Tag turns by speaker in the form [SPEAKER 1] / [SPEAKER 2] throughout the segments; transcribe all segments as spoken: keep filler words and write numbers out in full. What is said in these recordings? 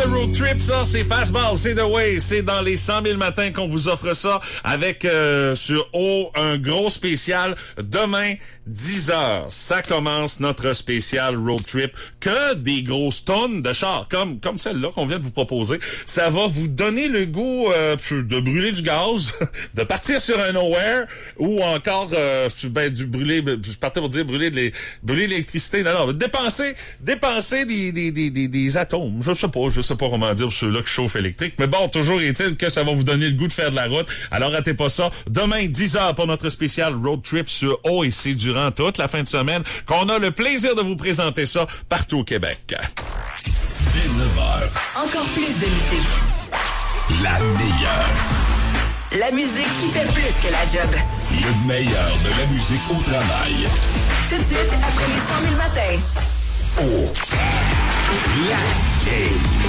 [SPEAKER 1] de road trip, ça, c'est Fastball, c'est The Way, c'est dans les cent mille matins qu'on vous offre ça avec euh, sur O un gros spécial demain dix heures. Ça commence notre spécial road trip, que des grosses tonnes de chars comme comme celle-là qu'on vient de vous proposer. Ça va vous donner le goût euh, de brûler du gaz, de partir sur un nowhere ou encore euh, ben du brûler, je partais pour dire brûler de les, brûler l'électricité. Non non, dépenser dépenser des des des des, des atomes. Je sais pas, je sais pas comment dire pour ceux-là qui chauffent électrique, mais bon, toujours est-il que ça va vous donner le goût de faire de la route. Alors ratez pas ça. Demain dix heures pour notre spécial road trip sur O et c'est durant toute la fin de semaine qu'on a le plaisir de vous présenter ça partout au Québec.
[SPEAKER 2] Dès neuf heures.
[SPEAKER 3] Encore plus de musique.
[SPEAKER 2] La meilleure.
[SPEAKER 3] La musique qui fait plus que la job.
[SPEAKER 2] Le meilleur de la musique au travail.
[SPEAKER 3] Tout de suite, après les cent mille matins.
[SPEAKER 2] Oh. La game.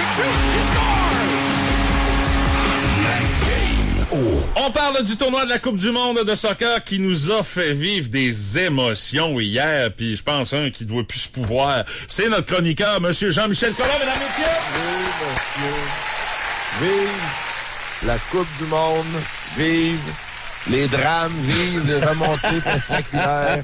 [SPEAKER 2] La game. Oh.
[SPEAKER 1] On parle du tournoi de la Coupe du monde de soccer qui nous a fait vivre des émotions hier, puis je pense un qui doit plus se pouvoir. C'est notre chroniqueur, Monsieur Jean-Michel Collin, mesdames et messieurs.
[SPEAKER 4] Oui, monsieur. Vive la Coupe du monde. Vive les drames. Vive les remontées spectaculaires.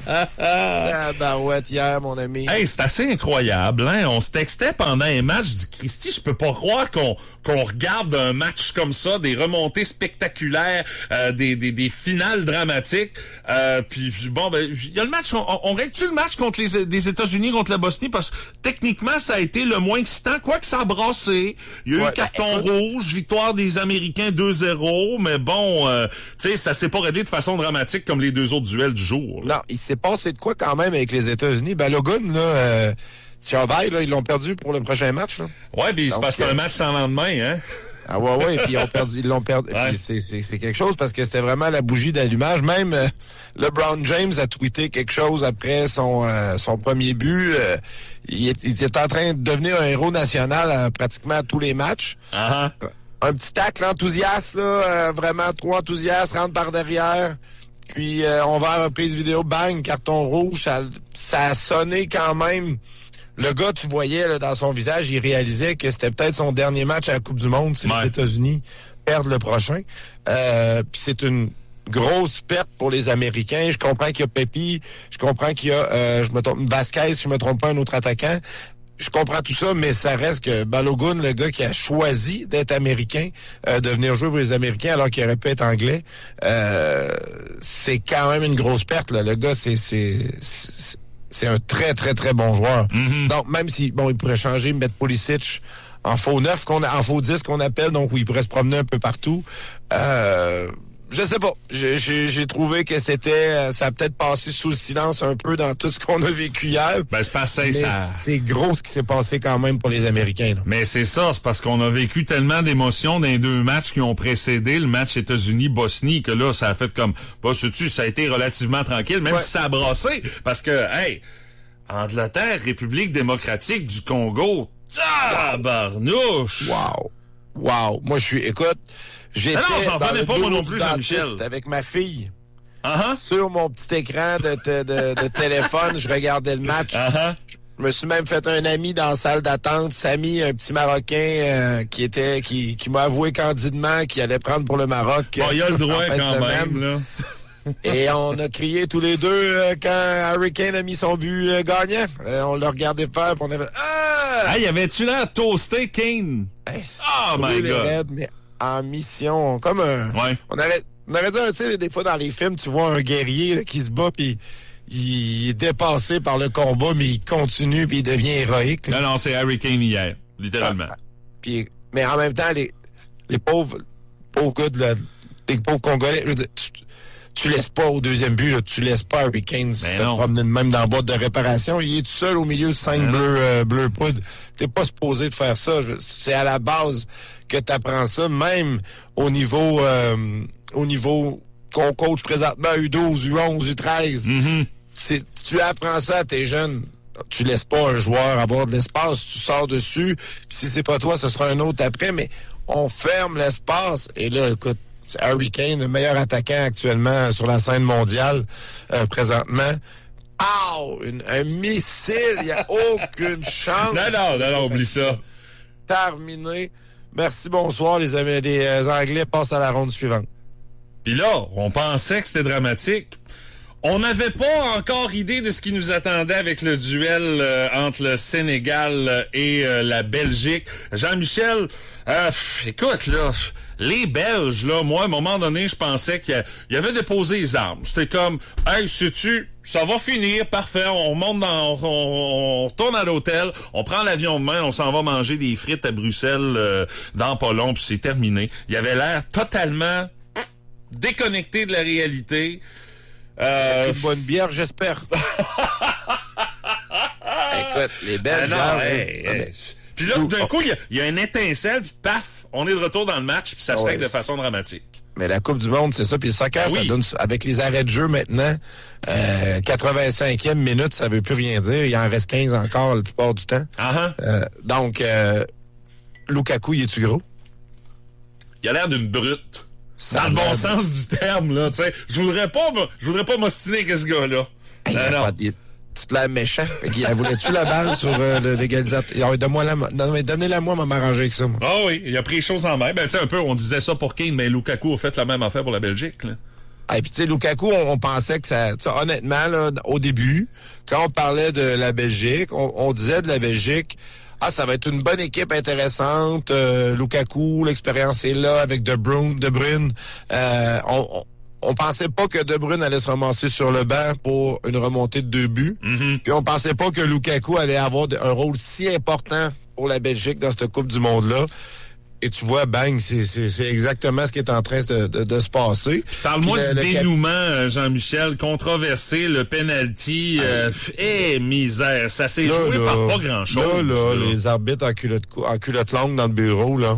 [SPEAKER 4] Tabarouette hier, mon ami.
[SPEAKER 1] Hey, c'est assez incroyable, hein? On se textait pendant un match. Je dis, Christy, je peux pas croire qu'on qu'on regarde un match comme ça, des remontées spectaculaires, euh, des, des des finales dramatiques. Euh, puis bon, ben, il y a le match. On, on règle-tu le match contre les des États-Unis contre la Bosnie parce que techniquement ça a été le moins excitant, quoique ça a brassé. Il y a
[SPEAKER 4] ouais,
[SPEAKER 1] eu carton
[SPEAKER 4] écoute,
[SPEAKER 1] rouge, victoire des Américains deux zéro, mais bon, euh, tu sais, ça s'est pas réglé de façon dramatique comme les deux autres duels du jour. Là.
[SPEAKER 4] Non, il s'est passé de quoi quand même avec les États-Unis? Balogun, là, euh, Chauvel, là, ils l'ont perdu pour le prochain match. Là.
[SPEAKER 1] Ouais, puis il se passe
[SPEAKER 4] euh...
[SPEAKER 1] un match sans lendemain, hein?
[SPEAKER 4] Ah ouais, ouais, puis ils ont perdu, ils l'ont perdu.
[SPEAKER 1] Ouais.
[SPEAKER 4] C'est, c'est, c'est quelque chose parce que c'était vraiment la bougie d'allumage. Même euh, LeBron James a tweeté quelque chose après son euh, son premier but. Euh, il, est, il était en train de devenir un héros national à pratiquement à tous les matchs.
[SPEAKER 1] Uh-huh.
[SPEAKER 4] Un petit tacle enthousiaste, là, euh, vraiment trop enthousiaste, rentre par derrière. Puis euh, on va à la reprise vidéo, bang, carton rouge. Ça, ça a sonné quand même. Le gars, tu voyais là, dans son visage, il réalisait que c'était peut-être son dernier match à la Coupe du monde si
[SPEAKER 1] ouais.
[SPEAKER 4] les États-Unis perdent le prochain. Euh, puis c'est une grosse perte pour les Américains. Je comprends qu'il y a Pepi, je comprends qu'il y a euh, je me trompe, Vasquez, si je me trompe pas, un autre attaquant. Je comprends tout ça, mais ça reste que Balogun, le gars qui a choisi d'être américain, euh, de venir jouer pour les Américains alors qu'il aurait pu être anglais, euh, c'est quand même une grosse perte. Là. Le gars, c'est, c'est, c'est c'est un très, très, très bon joueur.
[SPEAKER 1] Mm-hmm.
[SPEAKER 4] Donc, même si, bon, il pourrait changer, mettre Pulisic en faux neuf, qu'on a, en faux dix qu'on appelle, donc où il pourrait se promener un peu partout. Euh, je sais pas. J'ai, j'ai, j'ai trouvé que c'était, ça a peut-être passé sous le silence un peu dans tout ce qu'on a vécu hier.
[SPEAKER 1] Ben, c'est pas ça,
[SPEAKER 4] mais
[SPEAKER 1] ça.
[SPEAKER 4] C'est gros ce qui s'est passé quand même pour les Américains, là.
[SPEAKER 1] Mais c'est ça, c'est parce qu'on a vécu tellement d'émotions dans les deux matchs qui ont précédé le match États-Unis-Bosnie que là, ça a fait comme, bah, sais-tu, ça a été relativement tranquille, même
[SPEAKER 4] ouais.
[SPEAKER 1] si ça a brassé. Parce que, hey, Angleterre, République démocratique du Congo, tabarnouche!
[SPEAKER 4] Wow! Wow! Moi, je suis, écoute, j'étais
[SPEAKER 1] non, j'en
[SPEAKER 4] dans
[SPEAKER 1] venais
[SPEAKER 4] le
[SPEAKER 1] pas, moi
[SPEAKER 4] dos
[SPEAKER 1] non
[SPEAKER 4] du
[SPEAKER 1] plus,
[SPEAKER 4] dentiste
[SPEAKER 1] Jean-Michel.
[SPEAKER 4] avec ma fille.
[SPEAKER 1] Uh-huh.
[SPEAKER 4] Sur mon petit écran de, de, de, de téléphone, je regardais le match.
[SPEAKER 1] Uh-huh.
[SPEAKER 4] Je me suis même fait un ami dans la salle d'attente, Samy, un petit Marocain euh, qui était qui, qui m'a avoué candidement qu'il allait prendre pour le Maroc.
[SPEAKER 1] Bon, il y a le droit
[SPEAKER 4] en fin de
[SPEAKER 1] quand
[SPEAKER 4] semaine.
[SPEAKER 1] même, là.
[SPEAKER 4] Et on a crié tous les deux euh, quand Harry Kane a mis son but euh, gagnant. Euh, on l'a regardé faire, puis on avait ah!
[SPEAKER 1] Hey, avait-tu l'air toasté, Kane?
[SPEAKER 4] Hey,
[SPEAKER 1] Oh my God!
[SPEAKER 4] raides, mais en mission, comme un...
[SPEAKER 1] Ouais.
[SPEAKER 4] On aurait, on aurait dit, tu sais, des fois dans les films, tu vois un guerrier là, qui se bat, puis il est dépassé par le combat, mais il continue, puis il devient héroïque.
[SPEAKER 1] Non, non, c'est Harry Kane hier, littéralement.
[SPEAKER 4] Ah, puis, mais en même temps, les, les pauvres, pauvres gars, de la, les pauvres Congolais, je veux dire, tu, tu laisses pas au deuxième but, là, tu laisses pas Harry Kane se
[SPEAKER 1] non.
[SPEAKER 4] promener de même dans la boîte de réparation. Il est tout seul au milieu de cinq bleus euh, bleu poudre. T'es pas supposé de faire ça. Je, c'est à la base que tu apprends ça, même au niveau euh, au niveau qu'on coach présentement U douze, U onze, U treize.
[SPEAKER 1] Mm-hmm.
[SPEAKER 4] C'est, tu apprends ça à tes jeunes. Tu laisses pas un joueur avoir de l'espace, tu sors dessus. Puis si c'est pas toi, ce sera un autre après, mais on ferme l'espace. Et là, écoute, c'est Harry Kane, le meilleur attaquant actuellement sur la scène mondiale euh, présentement. Ah, un missile, il n'y a aucune chance.
[SPEAKER 1] Non, non, non, non, oublie ça.
[SPEAKER 4] terminé. Merci, bonsoir. Les, Am- les euh, Anglais passent à la ronde suivante.
[SPEAKER 1] Puis là, on pensait que c'était dramatique. On n'avait pas encore idée de ce qui nous attendait avec le duel euh, entre le Sénégal et euh, la Belgique. Jean-Michel, euh, pff, écoute, là, les Belges, là, moi, à un moment donné, je pensais qu'il y avait déposé les armes. C'était comme, hey, sais-tu, ça va finir, parfait, on monte dans, on, on retourne à l'hôtel, on prend l'avion demain, on s'en va manger des frites à Bruxelles euh, dans pas long, puis c'est terminé. Il avait l'air totalement déconnecté de la réalité. Euh...
[SPEAKER 4] Une bonne bière, j'espère. Écoute, les Belges...
[SPEAKER 1] Ah non,
[SPEAKER 4] là,
[SPEAKER 1] hey,
[SPEAKER 4] là,
[SPEAKER 1] hey.
[SPEAKER 4] mais...
[SPEAKER 1] Puis là, d'un coup, il y a, il y a une étincelle, puis paf, on est de retour dans le match, puis ça se
[SPEAKER 4] ouais,
[SPEAKER 1] règle de façon dramatique.
[SPEAKER 4] Mais la Coupe du Monde, c'est ça. Puis le soccer,
[SPEAKER 1] ben oui.
[SPEAKER 4] ça donne... Avec les arrêts de jeu maintenant, euh, quatre-vingt-cinquième minute, ça veut plus rien dire. Il en reste quinze encore la plupart du temps.
[SPEAKER 1] Uh-huh.
[SPEAKER 4] Euh, donc, euh, Lukaku, il est-tu gros?
[SPEAKER 1] Il a l'air d'une brute.
[SPEAKER 4] Ça
[SPEAKER 1] Dans le bon
[SPEAKER 4] a-
[SPEAKER 1] sens du terme, là, tu sais. Je voudrais pas, me- je voudrais pas m'ostiner avec ce gars-là.
[SPEAKER 4] Hey,
[SPEAKER 1] Non,
[SPEAKER 4] il a
[SPEAKER 1] non.
[SPEAKER 4] pas- il- Tu te l'air méchant. Fait qu'il- Elle voulait-tu la balle sur euh, le légalisateur? Ah, donne-moi la, donne- donnez-la moi, on va m'arranger avec ça, moi.
[SPEAKER 1] Ah oui, il a pris les choses en main. Ben, tu sais, un peu, on disait ça pour Kane, mais Lukaku a fait la même affaire pour la Belgique, là.
[SPEAKER 4] Et puis, tu sais, Lukaku, on, on pensait que ça... tu sais, honnêtement, là, au début, quand on parlait de la Belgique, on, on disait de la Belgique, ah, ça va être une bonne équipe intéressante. Euh, Lukaku, l'expérience est là avec De Bruyne. De Bruyne euh, on, on, on pensait pas que De Bruyne allait se ramasser sur le banc pour une remontée de deux buts.
[SPEAKER 1] Mm-hmm.
[SPEAKER 4] Puis on pensait pas que Lukaku allait avoir de- un rôle si important pour la Belgique dans cette Coupe du Monde-là. Et tu vois, bang, c'est, c'est, c'est exactement ce qui est en train de, de, de se passer.
[SPEAKER 1] Parle-moi
[SPEAKER 4] Puis
[SPEAKER 1] du
[SPEAKER 4] le- le cap-
[SPEAKER 1] dénouement, euh, Jean-Michel, controversé, le penalty. Euh, eh, misère, ça s'est
[SPEAKER 4] Là,
[SPEAKER 1] joué
[SPEAKER 4] là,
[SPEAKER 1] par pas grand-chose.
[SPEAKER 4] Là, là,
[SPEAKER 1] là.
[SPEAKER 4] les arbitres en culotte, cou- en culotte longue dans le bureau, là.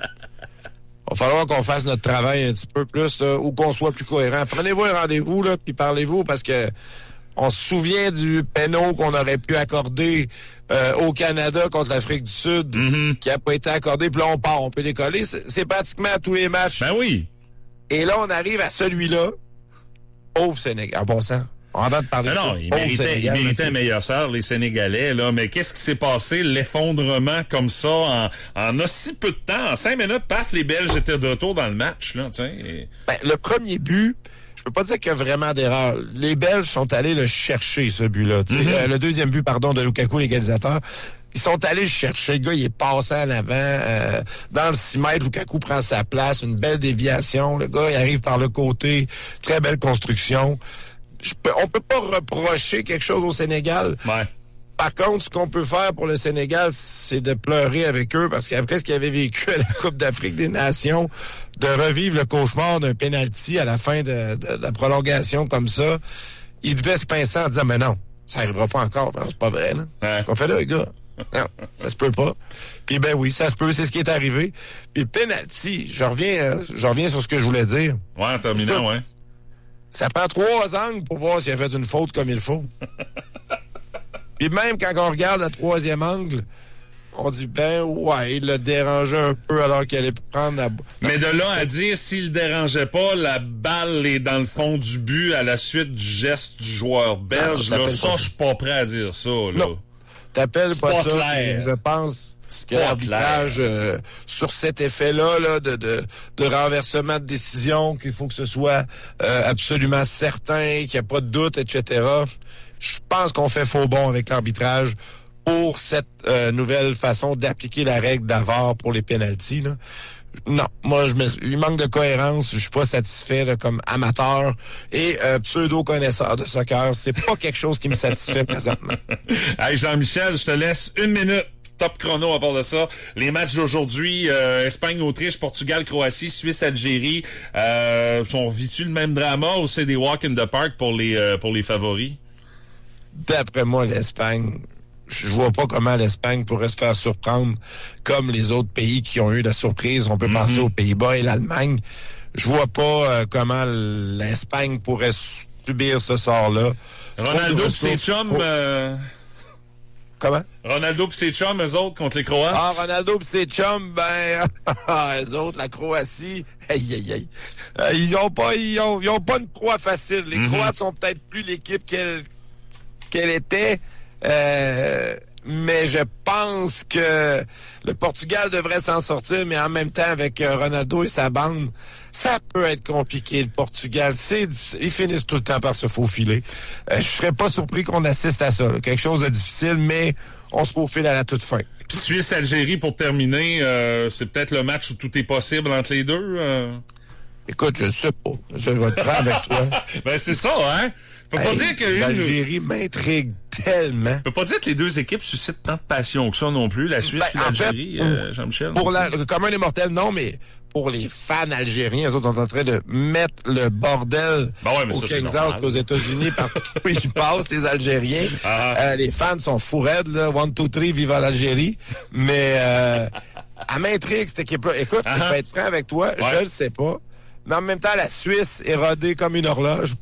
[SPEAKER 4] Il va falloir qu'on fasse notre travail un petit peu plus, là, ou qu'on soit plus cohérent. Prenez-vous un rendez-vous, là, puis parlez-vous, parce que on se souvient du péno qu'on aurait pu accorder euh, au Canada contre l'Afrique du Sud,
[SPEAKER 1] Mhm.
[SPEAKER 4] qui n'a pas été accordé, puis là, on part, on peut décoller. C'est, c'est pratiquement à tous les matchs.
[SPEAKER 1] Ben oui.
[SPEAKER 4] Et là, on arrive à celui-là. Pauvre Sénégal. En bon sang. On va te parler
[SPEAKER 1] Ben
[SPEAKER 4] de
[SPEAKER 1] non,
[SPEAKER 4] ça.
[SPEAKER 1] il
[SPEAKER 4] Pauvre
[SPEAKER 1] méritait, il
[SPEAKER 4] Sénégal,
[SPEAKER 1] méritait
[SPEAKER 4] là-dessus.
[SPEAKER 1] un meilleur sort, les Sénégalais, là. Mais qu'est-ce qui s'est passé? L'effondrement comme ça, en, en aussi peu de temps, en cinq minutes, paf, les Belges étaient de retour dans le match, là, tu sais. Et-
[SPEAKER 4] Ben, le premier but, je peux pas dire qu'il y a vraiment d'erreur. Les Belges sont allés le chercher, ce but-là. tu sais.
[SPEAKER 1] Mm-hmm.
[SPEAKER 4] Euh, le deuxième but, pardon, de Lukaku, l'égalisateur. Ils sont allés le chercher. Le gars, il est passé en avant. Euh, dans le six mètres, Lukaku prend sa place. Une belle déviation. Le gars, il arrive par le côté. Très belle construction. Je peux, on peut pas reprocher quelque chose au Sénégal.
[SPEAKER 1] Ouais.
[SPEAKER 4] Par contre, ce qu'on peut faire pour le Sénégal, c'est de pleurer avec eux, parce qu'après ce qu'ils avaient vécu à la Coupe d'Afrique des Nations, de revivre le cauchemar d'un penalty à la fin de, de- de la prolongation comme ça, ils devaient se pincer en disant, mais non, ça arrivera pas encore. Non, c'est pas vrai, là.
[SPEAKER 1] Ouais.
[SPEAKER 4] Qu'on fait là, les gars? Non, ça se peut pas. Puis ben oui, ça se peut, c'est ce qui est arrivé. Puis le penalty, je reviens, euh, je reviens sur ce que je voulais dire.
[SPEAKER 1] Ouais, en terminant,
[SPEAKER 4] Écoute,
[SPEAKER 1] ouais.
[SPEAKER 4] Ça prend trois angles pour voir s'il a fait une faute comme il faut. Puis même quand on regarde le troisième angle, on dit, ben ouais, il l'a dérangé un peu alors qu'il allait prendre la...
[SPEAKER 1] Mais de là à dire, s'il dérangeait pas, la balle est dans le fond du but à la suite du geste du joueur belge,
[SPEAKER 4] Non,
[SPEAKER 1] là,
[SPEAKER 4] t'appelles
[SPEAKER 1] ça,
[SPEAKER 4] pas
[SPEAKER 1] je suis pas prêt à dire ça, là.
[SPEAKER 4] Non. T'appelles
[SPEAKER 1] C'est
[SPEAKER 4] pas
[SPEAKER 1] pas
[SPEAKER 4] ça,
[SPEAKER 1] clair.
[SPEAKER 4] mais je pense
[SPEAKER 1] C'est
[SPEAKER 4] que
[SPEAKER 1] pas
[SPEAKER 4] l'arbitrage euh, sur cet effet-là là, de, de, de renversement de décision, qu'il faut que ce soit euh, absolument certain, qu'il n'y a pas de doute, et cetera. Je pense qu'on fait faux bon avec l'arbitrage pour cette euh, nouvelle façon d'appliquer la règle d'avare pour les pénaltys. Là. Non, moi, je me, il manque de cohérence. Je suis pas satisfait là, comme amateur et euh, pseudo-connaisseur de soccer. C'est pas quelque chose qui me satisfait présentement.
[SPEAKER 1] Hey, Jean-Michel, je te laisse une minute. Top chrono à part de ça. Les matchs d'aujourd'hui, euh, Espagne, Autriche, Portugal, Croatie, Suisse, Algérie. Euh, on vit-tu le même drama ou c'est des walk in the park pour les, euh, pour les favoris?
[SPEAKER 4] D'après moi, l'Espagne, je vois pas comment l'Espagne pourrait se faire surprendre comme les autres pays qui ont eu la surprise. On peut
[SPEAKER 1] Mm-hmm.
[SPEAKER 4] penser aux Pays-Bas et l'Allemagne. Je vois pas euh, comment l'Espagne pourrait subir ce sort-là.
[SPEAKER 1] Ronaldo
[SPEAKER 4] Trop de
[SPEAKER 1] pis ses
[SPEAKER 4] ressources,
[SPEAKER 1] chums,
[SPEAKER 4] trop-
[SPEAKER 1] euh,
[SPEAKER 4] Comment?
[SPEAKER 1] Ronaldo pis ses chums, eux autres, contre les Croates?
[SPEAKER 4] Ah, Ronaldo pis ses chums, ben, eux autres, la Croatie, aïe, aïe, aïe. Euh, ils ont pas, ils ont, ils ont pas une proie facile. Les
[SPEAKER 1] Mhm.
[SPEAKER 4] Croates sont peut-être plus l'équipe qu'elle, qu'elle était, euh, mais je pense que le Portugal devrait s'en sortir, mais en même temps, avec euh, Ronaldo et sa bande, ça peut être compliqué. Le Portugal, c'est ils finissent tout le temps par se faufiler. Euh, je serais pas surpris qu'on assiste à ça. Là. Quelque chose de difficile, mais on se faufile à la toute fin.
[SPEAKER 1] Puis Suisse-Algérie, pour terminer, euh, c'est peut-être le match où tout est possible entre les deux? Euh...
[SPEAKER 4] Écoute, je sais pas. Je vais te prendre avec toi.
[SPEAKER 1] Ben, c'est ça, hein? Je peux
[SPEAKER 4] Hey,
[SPEAKER 1] pas dire que...
[SPEAKER 4] L'Algérie m'intrigue tellement.
[SPEAKER 1] Je peux pas dire que les deux équipes suscitent tant de passion que ça non plus, la Suisse et
[SPEAKER 4] Ben, en
[SPEAKER 1] l'Algérie,
[SPEAKER 4] fait,
[SPEAKER 1] euh, Jean-Michel.
[SPEAKER 4] Pour la, le commun des mortels, non, mais pour les fans algériens, eux autres sont en train de mettre le bordel
[SPEAKER 1] Ben ouais, mais
[SPEAKER 4] au
[SPEAKER 1] ça, c'est
[SPEAKER 4] Kansas,
[SPEAKER 1] normal.
[SPEAKER 4] aux États-Unis, partout où ils passent, les Algériens.
[SPEAKER 1] Ah.
[SPEAKER 4] Euh, les fans sont fous raides, là. One, two, three, viva l'Algérie. Mais, euh, elle m'intrigue, cette équipe-là. Écoute,
[SPEAKER 1] Ah.
[SPEAKER 4] je vais être franc avec toi,
[SPEAKER 1] Ouais.
[SPEAKER 4] je le sais pas. Mais en même temps, la Suisse est rodée comme une horloge.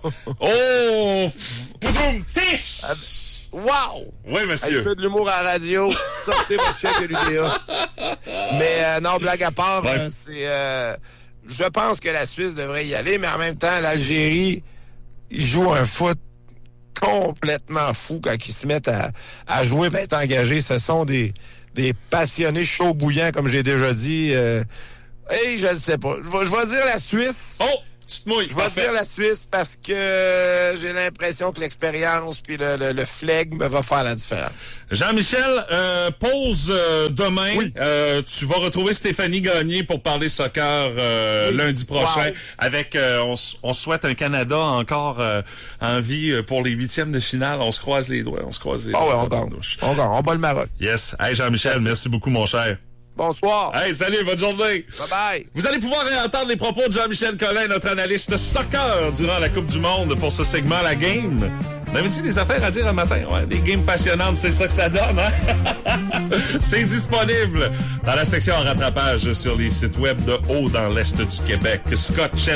[SPEAKER 1] Oh! Poudoum! Tiche!
[SPEAKER 4] Wow!
[SPEAKER 1] Oui,
[SPEAKER 4] Hey,
[SPEAKER 1] monsieur.
[SPEAKER 4] je fais de l'humour à la radio. Sortez votre chèque de l'U D A. Mais euh, non, blague à part,
[SPEAKER 1] Ouais.
[SPEAKER 4] euh, c'est... Euh, je pense que la Suisse devrait y aller, mais en même temps, l'Algérie, ils jouent un foot complètement fou quand ils se mettent à, à jouer et être engagés. Ce sont des, des passionnés chauds bouillants, comme j'ai déjà dit. Euh, hey, je ne sais pas. Je vais, je vais dire la Suisse.
[SPEAKER 1] Oh! Tu te mouilles.
[SPEAKER 4] Je vais
[SPEAKER 1] Parfait.
[SPEAKER 4] dire la Suisse parce que j'ai l'impression que l'expérience puis le, le, le flegme va faire la différence.
[SPEAKER 1] Jean-Michel, euh, pause euh, demain.
[SPEAKER 4] Oui.
[SPEAKER 1] Euh, tu vas retrouver Stéphanie Gagné pour parler soccer euh,
[SPEAKER 4] Oui.
[SPEAKER 1] lundi prochain.
[SPEAKER 4] Wow.
[SPEAKER 1] Avec, euh, on, s- on souhaite un Canada encore euh, en vie euh, pour les huitièmes de finale. On se croise les doigts. On se croise les
[SPEAKER 4] Ah
[SPEAKER 1] doigts.
[SPEAKER 4] ouais, on gagne. On gagne. On bat le Maroc.
[SPEAKER 1] Yes. Hey Jean-Michel, merci beaucoup mon cher.
[SPEAKER 4] Bonsoir.
[SPEAKER 1] Hey, salut, bonne journée.
[SPEAKER 4] Bye bye.
[SPEAKER 1] Vous allez pouvoir réentendre les propos de Jean-Michel Collin, notre analyste soccer, durant la Coupe du Monde pour ce segment La Game. On avait-tu des affaires à dire un matin? Ouais, des games passionnantes, c'est ça que ça donne, hein? C'est disponible dans la section en rattrapage sur les sites web de haut dans l'Est du Québec. Scott Chen